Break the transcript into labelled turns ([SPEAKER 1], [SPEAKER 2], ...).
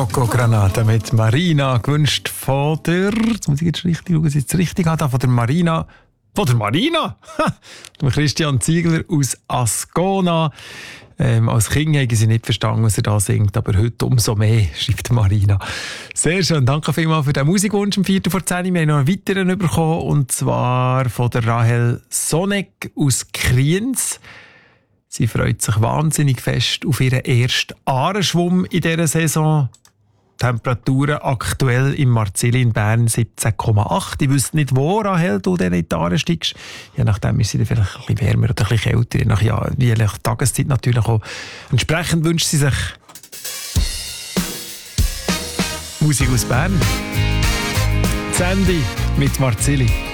[SPEAKER 1] Rocco Granata mit Marina, gewünscht von der... Jetzt muss ich jetzt richtig schauen, dass ich es richtig habe. Von der Marina... Von der Marina? Von Christian Ziegler aus Ascona. Als Kind haben sie nicht verstanden, was er da singt, aber heute umso mehr, schreibt Marina. Sehr schön, danke vielmals für den Musikwunsch um 10:04. Wir haben noch einen weiteren bekommen, und zwar von der Rahel Sonek aus Kriens. Sie freut sich wahnsinnig fest auf ihren ersten Aareschwumm in dieser Saison. Temperaturen aktuell im Marzili in Bern 17,8. Ich wüsste nicht, wo, Rahel, du denn in die Aare steigst. Je nachdem ist sie dann vielleicht ein bisschen wärmer oder ein bisschen kälter. Je nach Tageszeit natürlich auch. Entsprechend wünscht sie sich Musik aus Bern. Sandy mit Marzili.